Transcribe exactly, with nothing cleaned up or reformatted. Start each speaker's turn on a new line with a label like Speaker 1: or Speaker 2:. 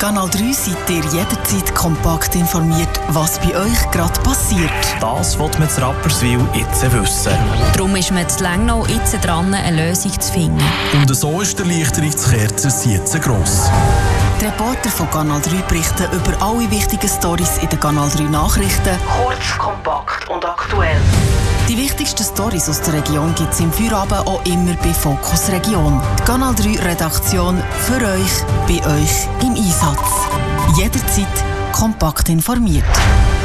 Speaker 1: Kanal drei seid ihr jederzeit kompakt informiert, was bei euch gerade passiert.
Speaker 2: Das will man in Rapperswil jetzt wissen.
Speaker 3: Darum ist man zu Lengnau jetzt dran, eine Lösung zu finden.
Speaker 2: Und so ist der Erleichterungskerzen jetzt gross.
Speaker 1: Die Reporter von Kanal drei berichten über alle wichtigen Storys in den Kanal drei Nachrichten. Kurz, kompakt und aktuell. Die wichtigsten Storys aus der Region gibt es im Feierabend auch immer bei Fokus Region. Die Kanal drei Redaktion für euch, bei euch im Einsatz. Jederzeit kompakt informiert.